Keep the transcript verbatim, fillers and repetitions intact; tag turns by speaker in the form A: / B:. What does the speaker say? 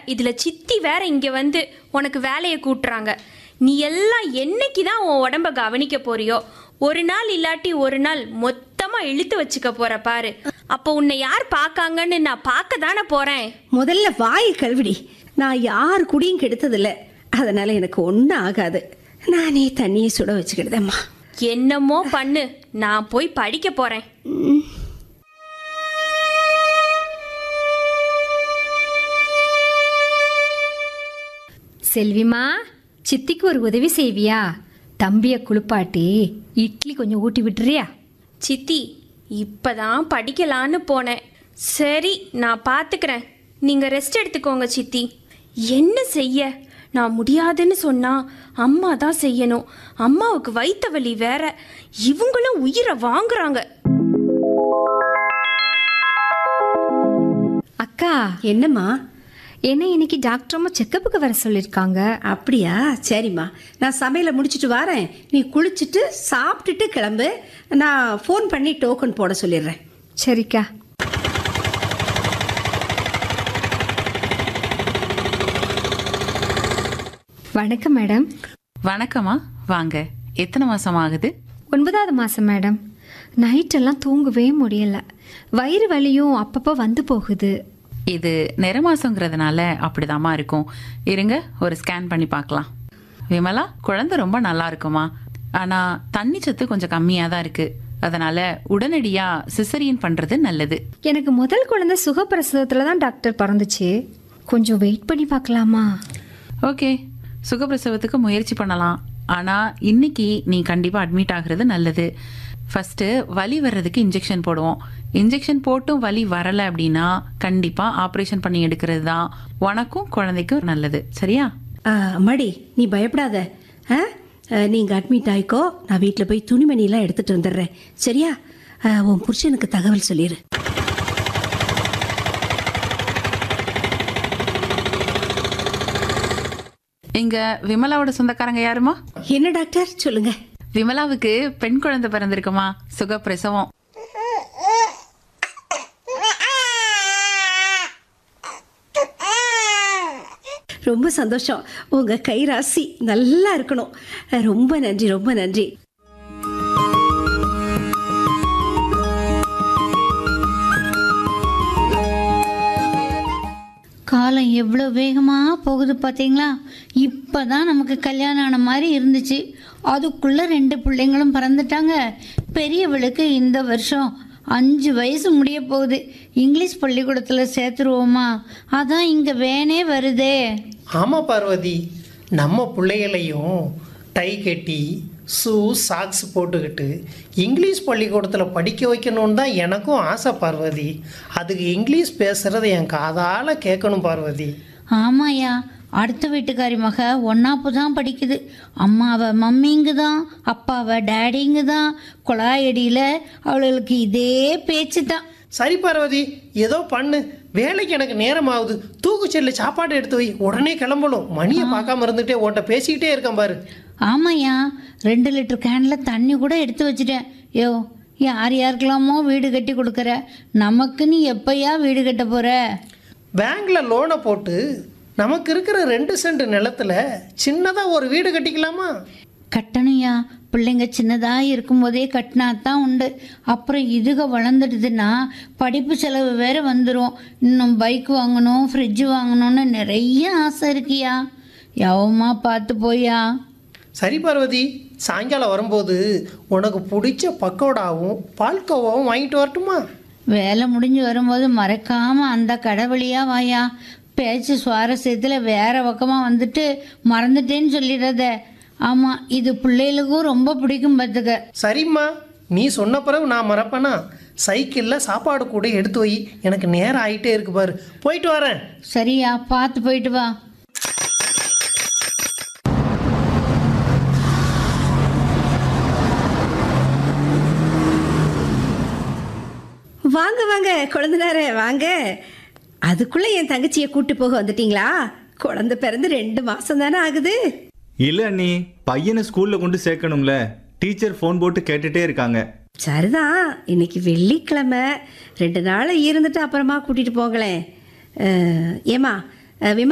A: இதுல சித்தி வேற இங்க வந்து உனக்கு வேலையை கூட்டுறாங்க. நீ எல்லாம் என்னைக்கு தான் உன் உடம்ப கவனிக்க போறியோ, ஒரு நாள் இல்லாட்டி ஒரு நாள் மொத்தமா இழுத்து வச்சுக்க போற பாரு. அப்போ உன்னை யார் பார்க்காங்கன்னு நான் பார்க்க தானே போறேன்.
B: முதல்ல வாயை கழுவிடி. நான் யார் குடியும் கெடுத்ததில்ல, அதனால எனக்கு ஒன்றும் ஆகாது. நானே தண்ணியை சுட வச்சுக்கிடுதேம்மா.
A: என்னமோ பண்ணு, நான் போய் படிக்க போறேன்.
C: செல்விமா, சித்திக்கு ஒரு உதவி செய்வியா? தம்பியை குளிப்பாட்டி இட்லி கொஞ்சம் ஊட்டி விட்டுறியா?
A: சித்தி, இப்பதான் படிக்கலான்னு போனேன். சரி, நான் பார்த்துக்கிறேன். நீங்க ரெஸ்ட் எடுத்துக்கோங்க சித்தி. என்ன செய்ய, நான் முடியாதுன்னு சொன்னா அம்மா தான் செய்யணும். அம்மாவுக்கு வயித்த வலி வேற, இவங்களும் உயிரை வாங்குறாங்க.
C: அக்கா,
B: என்னம்மா?
C: என்ன இன்னைக்கு டாக்டர் அம்மா செக்கப்புக்கு வர சொல்லியிருக்காங்க.
B: அப்படியா? சரிம்மா, நான் சமையலை முடிச்சுட்டு வரேன். நீ குளிச்சுட்டு சாப்பிட்டுட்டு கிளம்பு. நான் ஃபோன் பண்ணி டோக்கன் போட சொல்லிடுறேன்.
C: சரிக்கா. வணக்கம் மேடம்.
D: வணக்கம்மா, வாங்க. எத்தனை மாசம் ஆகுது?
C: ஒன்பதாவது மாதம் மேடம். நைட்டெல்லாம் தூங்கவே முடியல. வயிறு வலியும் அப்பப்போ வந்து போகுது.
D: இது நிற மாசங்கிறதுனால அப்படிதாம்மா இருக்கும். இருங்க, ஒரு ஸ்கேன் பண்ணி பார்க்கலாம். விமலா, குழந்தை ரொம்ப நல்லா இருக்குமா, ஆனா தண்ணி சத்து கொஞ்சம் கம்மியா தான் இருக்கு. அதனால உடனடியா சிசரியன் பண்றது நல்லது.
C: எனக்கு முதல் குழந்தை சுகப்பிரசவத்துல தான் டாக்டர் பிறந்துச்சு. கொஞ்சம் வெயிட் பண்ணி பார்க்கலாமா?
D: ஓகே, சுகப்பிரசவத்துக்கு முயற்சி பண்ணலாம். ஆனா இன்னைக்கு நீ கண்டிப்பா அட்மிட் ஆகுறது நல்லது. ஃபர்ஸ்ட் வலி வர்றதுக்கு இன்ஜெக்ஷன் போடுவோம். இன்ஜெக்ஷன் போட்டும் வலி வரல அப்படின்னா கண்டிப்பா ஆப்ரேஷன் பண்ணி எடுக்கிறது தான் உனக்கும் குழந்தைக்கும் நல்லது. சரியா?
B: மடி, நீ பயப்படாத. ஆ, நீங்க அட்மிட் ஆயிக்கோ. நான் வீட்டில் போய் துணிமணிலாம் எடுத்துட்டு வந்துடுறேன். சரியா? உன் புருஷனுக்கு தகவல் சொல்லிடு.
D: இங்க விமலாவோட சொந்தக்காரங்க யாருமா?
B: என்ன டாக்டர், சொல்லுங்க.
D: விமலாவுக்கு பெண் குழந்தை பிறந்திருக்குமா, சுகப்பிரசவம்.
B: ரொம்ப சந்தோஷம். உங்க கை ராசி நல்லா இருக்கணும். ரொம்ப நன்றி, ரொம்ப நன்றி.
E: காலம் எவ்வளோ வேகமாக போகுது பார்த்தீங்களா? இப்போ தான் நமக்கு கல்யாணம் ஆன மாதிரி இருந்துச்சு. அதுக்குள்ளே ரெண்டு பிள்ளைங்களும் பிறந்துட்டாங்க. பெரியவளுக்கு இந்த வருஷம் அஞ்சு வயசு முடிய போகுது. இங்கிலீஷ் பள்ளிக்கூடத்தில் சேர்த்துருவோமா? அதான் இங்கே வேனே வருதே.
F: ஆமாம் பார்வதி, நம்ம பிள்ளைகளையும் டை கட்டி ஷூ சாக்ஸ் போட்டுக்கிட்டு இங்கிலீஷ் பள்ளிக்கூடத்தில் படிக்க வைக்கணும்னு தான் எனக்கும் ஆசை பார்வதி. அதுக்கு இங்கிலீஷ் பேசுகிறத என் காதால் கேட்கணும் பார்வதி.
E: ஆமாயா, அடுத்த வீட்டுக்காரி மக ஒன்னாப்பு தான் படிக்குது. அம்மாவை மம்மிங்கு தான், அப்பாவை டேடிங்கு தான். குழாயடியில் அவளுக்கு இதே பேச்சு தான்.
F: சரி பார்வதி, ஏதோ பண்ணு. வேலைக்கு எனக்கு நேரம் ஆகுது. தூக்குச்செல்ல சாப்பாடு எடுத்து வை, உடனே கிளம்பணும். மணியை பார்க்காம இருந்துகிட்டே உன்ட்ட பேசிக்கிட்டே இருக்கேன் பாரு.
E: ஆமாய்யா, ரெண்டு லிட்டர் கேனில் தண்ணி கூட எடுத்து வச்சுட்டேன். யோ, யார் யாருக்கெல்லாமோ வீடு கட்டி கொடுக்குற, நமக்கு நீ எப்பயா வீடு கட்ட போகிற?
F: பேங்க்கில் லோனை போட்டு நமக்கு இருக்கிற ரெண்டு சென்ட் நிலத்துல சின்னதாக ஒரு வீடு கட்டிக்கலாமா?
E: கட்டணும்யா. பிள்ளைங்க சின்னதாக இருக்கும்போதே கட்டினா தான் உண்டு. அப்புறம் இதுக வளர்ந்துடுதுன்னா படிப்பு செலவு வேற வந்துடும். இன்னும் பைக் வாங்கணும், ஃப்ரிட்ஜு வாங்கணும்னு நிறைய ஆசை இருக்கியா. எவமா பார்த்து போயா.
F: சரி பார்வதி, சாயங்காலம் வரும்போது உனக்கு பிடிச்ச பக்கோடாவும் பால்கோவாவும் வாங்கிட்டு வரட்டுமா?
E: வேலை முடிஞ்சு வரும்போது மறக்காமல் அந்த கடை வழியாக வாயா. பேச்சு சுவாரஸ்யத்தில் வேற பக்கமாக வந்துட்டு மறந்துட்டேன்னு சொல்லிடுறத. ஆமாம், இது பிள்ளைகளுக்கும் ரொம்ப பிடிக்கும் பார்த்துக்க.
F: சரிம்மா, நீ சொன்ன பிறகு நான் மறப்பேனா? சைக்கிளில் சாப்பாடு கூட எடுத்து வை, எனக்கு நேரம் ஆகிட்டே இருக்கு பாரு. போயிட்டு வரேன்.
E: சரியா, பார்த்து போயிட்டு வா.
B: வாங்க வாங்க குழந்தைனாரே, வாங்க. அதுக்குள்ள என் தங்கச்சியை கூட்டு போக வந்துட்டீங்களா? குழந்தை பிறந்து ரெண்டு மாசம் தானே ஆகுது.
G: இல்ல அண்ணி, பையனை ஸ்கூல்ல கொண்டு சேர்க்கணும்ல. டீச்சர் ஃபோன் போட்டு கேட்டுட்டே இருக்காங்க.
B: சரிதான், இன்னைக்கு வெள்ளிக்கிழமை, ரெண்டு நாள் இருந்துட்டு அப்புறமா கூட்டிட்டு போங்களேன். ஏமா, விமலா